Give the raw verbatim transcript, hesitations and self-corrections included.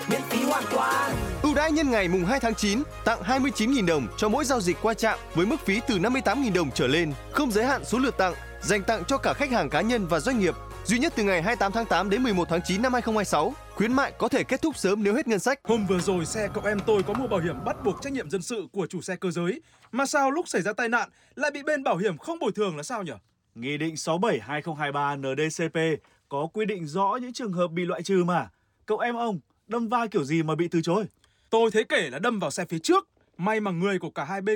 miễn phí hoàn toàn. Ưu đãi nhân ngày mùng hai tháng chín, tặng hai mươi chín nghìn đồng cho mỗi giao dịch qua trạm với mức phí từ năm mươi tám nghìn đồng trở lên, không giới hạn số lượt tặng, dành tặng cho cả khách hàng cá nhân và doanh nghiệp. Duy nhất từ ngày hai mươi tám tháng tám đến mười một tháng chín năm hai không hai sáu. Khuyến mại có thể kết thúc sớm nếu hết ngân sách. Hôm vừa rồi xe cậu em tôi có mua bảo hiểm bắt buộc trách nhiệm dân sự của chủ xe cơ giới, mà sao lúc xảy ra tai nạn lại bị bên bảo hiểm không bồi thường là sao nhỉ? Nghị định sáu bảy hai không hai ba N D C P có quy định rõ những trường hợp bị loại trừ mà. Cậu em ông đâm va kiểu gì mà bị từ chối? Tôi thấy kể là đâm vào xe phía trước, may mà người của cả hai bên